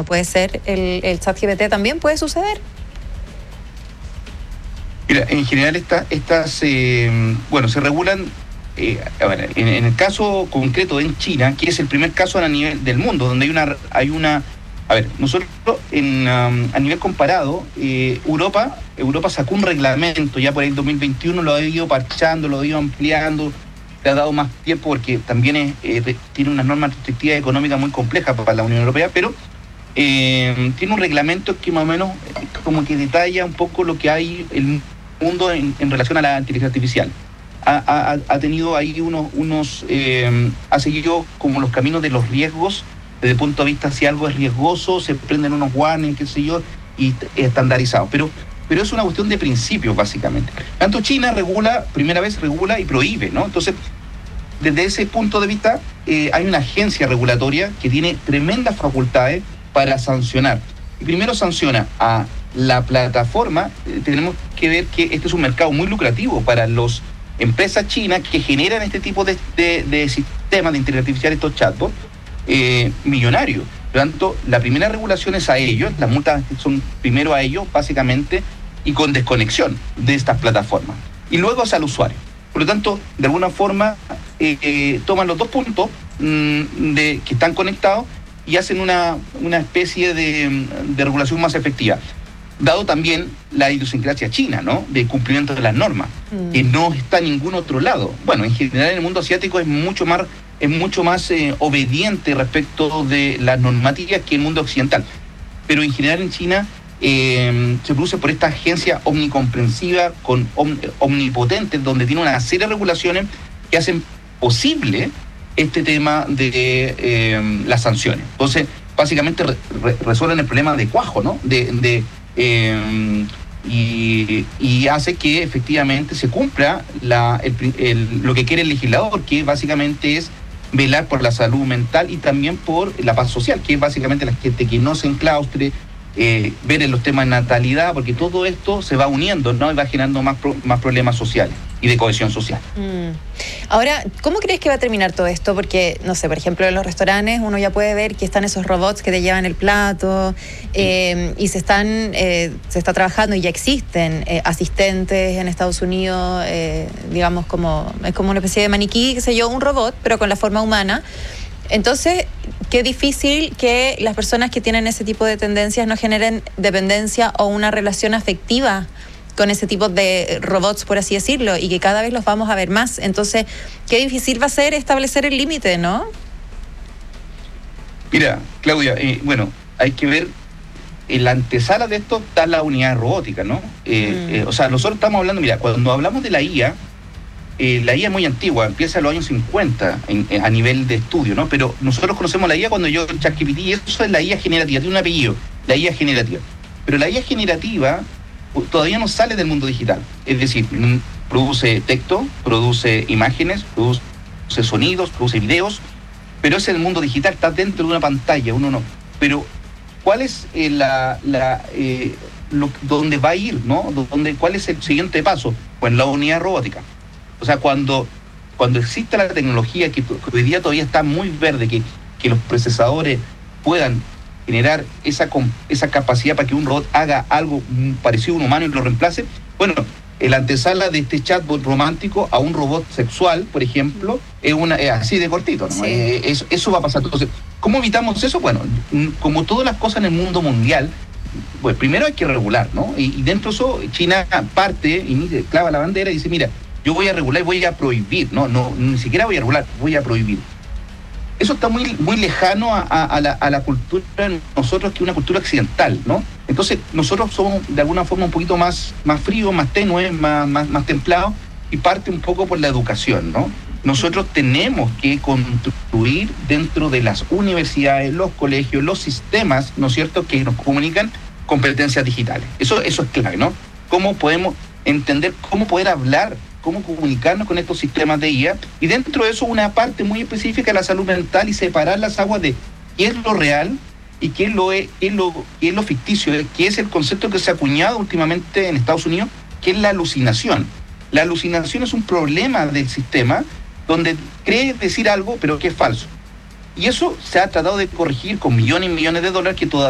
como puede ser el ChatGPT, también puede suceder. Mira, en general se regulan, en el caso concreto en China, que es el primer caso a nivel del mundo, donde nosotros a nivel comparado, Europa sacó un reglamento ya por el 2021, lo ha ido parchando, lo ha ido ampliando, le ha dado más tiempo porque también tiene unas normas restrictivas económicas muy complejas para la Unión Europea, pero tiene un reglamento que más o menos como que detalla un poco lo que hay el mundo en relación a la inteligencia artificial. Ha tenido ahí ha seguido como los caminos de los riesgos, desde el punto de vista si algo es riesgoso, se prenden unos warnings, qué sé yo, y estandarizado. Pero es una cuestión de principios, básicamente. Tanto China primera vez regula y prohíbe, ¿no? Entonces, desde ese punto de vista, hay una agencia regulatoria que tiene tremendas facultades para sancionar. Y primero sanciona a la plataforma. Tenemos que ver que este es un mercado muy lucrativo para las empresas chinas que generan este tipo de sistemas de inteligencia artificial, estos chatbots, millonarios. Por lo tanto, la primera regulación es a ellos, las multas son primero a ellos, básicamente, y con desconexión de estas plataformas. Y luego es al usuario. Por lo tanto, de alguna forma, toman los dos puntos que están conectados y hacen una especie de regulación más efectiva. Dado también la idiosincrasia china, ¿no? De cumplimiento de las normas, que no está en ningún otro lado. Bueno, en general en el mundo asiático es mucho más obediente respecto de las normativas que el mundo occidental. Pero en general en China se produce por esta agencia omnicomprensiva, omnipotente, donde tiene una serie de regulaciones que hacen posible este tema de las sanciones. Entonces, básicamente resuelven el problema de cuajo, ¿no? Y hace que efectivamente se cumpla lo que quiere el legislador, que básicamente es velar por la salud mental y también por la paz social, que es básicamente la gente que no se enclaustre, ver en los temas de natalidad, porque todo esto se va uniendo, ¿no? Y va generando más problemas sociales y de cohesión social. Ahora, ¿cómo crees que va a terminar todo esto? Porque, no sé, por ejemplo, en los restaurantes uno ya puede ver que están esos robots que te llevan el plato, y se está trabajando y ya existen asistentes en Estados Unidos, digamos, es como una especie de maniquí, qué sé yo, un robot, pero con la forma humana. Entonces, qué difícil que las personas que tienen ese tipo de tendencias no generen dependencia o una relación afectiva con ese tipo de robots, por así decirlo, y que cada vez los vamos a ver más. Entonces, qué difícil va a ser establecer el límite, ¿no? Mira, Claudia, hay que ver, en la antesala de esto está la unidad robótica, ¿no? O sea, nosotros estamos hablando, mira, cuando hablamos de la IA es muy antigua, empieza en los años 50 a nivel de estudio, ¿no? Pero nosotros conocemos la IA cuando yo ChatGPT, y eso es la IA generativa, tiene un apellido, la IA generativa. Pero la IA generativa todavía no sale del mundo digital, es decir, produce texto, produce imágenes, produce sonidos, produce videos, pero es el mundo digital, está dentro de una pantalla, uno no. Pero, ¿cuál es dónde va a ir, ¿no? ¿Cuál es el siguiente paso? Pues la unidad robótica. O sea, cuando exista la tecnología que hoy día todavía está muy verde, que los procesadores puedan generar esa capacidad para que un robot haga algo parecido a un humano y lo reemplace, bueno, la antesala de este chatbot romántico a un robot sexual, por ejemplo, es así de cortito, ¿no? Sí. Eso va a pasar. Entonces, ¿cómo evitamos eso? Bueno, como todas las cosas en el mundo mundial, pues primero hay que regular, ¿no? Y dentro de eso, China parte y clava la bandera y dice, mira, yo voy a regular y voy a prohibir, no, ni siquiera voy a regular, voy a prohibir. Eso está muy, muy lejano a la cultura de nosotros, que es una cultura occidental, ¿no? Entonces, nosotros somos de alguna forma un poquito más fríos, más tenues, más templados, y parte un poco por la educación, ¿no? Nosotros tenemos que construir dentro de las universidades, los colegios, los sistemas, ¿no es cierto?, que nos comunican competencias digitales. Eso es clave, ¿no? Cómo podemos entender, cómo poder hablar, cómo comunicarnos con estos sistemas de IA, y dentro de eso una parte muy específica de la salud mental, y separar las aguas de qué es lo real y qué es lo ficticio, qué es el concepto que se ha acuñado últimamente en Estados Unidos, que es la alucinación. La alucinación es un problema del sistema donde cree decir algo pero que es falso. Y eso se ha tratado de corregir con millones y millones de dólares que todavía